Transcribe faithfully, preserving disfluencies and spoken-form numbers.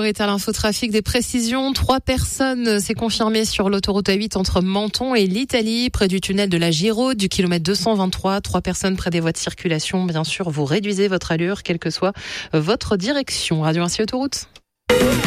priorité à l'infotrafic, des précisions. Trois personnes, c'est confirmé sur l'autoroute A huit entre Menton et l'Italie, près du tunnel de la Giraude, du kilomètre deux cent vingt-trois. Trois personnes près des voies de circulation. Bien sûr, vous réduisez votre allure, quelle que soit votre direction. Radio Ainsi Autoroute.